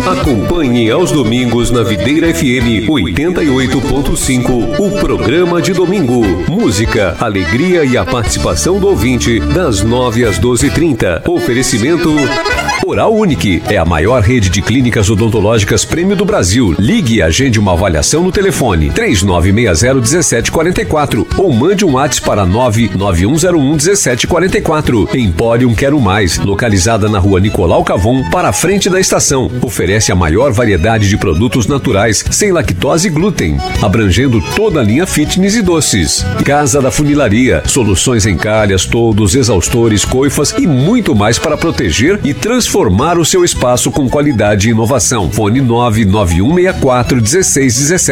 Acompanhe aos domingos na Videira FM 88.5 o programa de domingo. Música, alegria e a participação do ouvinte das 9 às 12h30. Oferecimento Oral Unique é a maior rede de clínicas odontológicas prêmio do Brasil. Ligue e agende uma avaliação no telefone 3960-1744 ou mande um WhatsApp para 99101-1744. Emporium Quero Mais, localizada na rua Nicolau Cavon, para a frente da estação. Oferece a maior variedade de produtos naturais, sem lactose e glúten, abrangendo toda a linha fitness e doces. Casa da Funilaria, soluções em calhas, toldos, exaustores, coifas e muito mais para proteger e transformar o seu espaço com qualidade e inovação. Fone 99164-1617.